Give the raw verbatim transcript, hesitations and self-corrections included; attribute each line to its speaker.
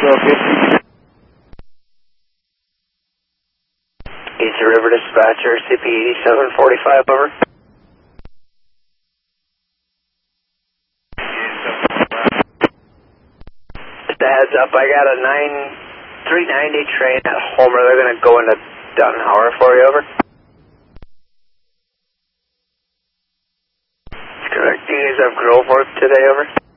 Speaker 1: Philadelphia.
Speaker 2: East River Dispatcher, C P eighty-seven forty-five, over. Just a heads up, I got a nine three ninety train at Homer. They're going to go into Dunhauer for you, over. Correct. Do you guys have Grove work today, over?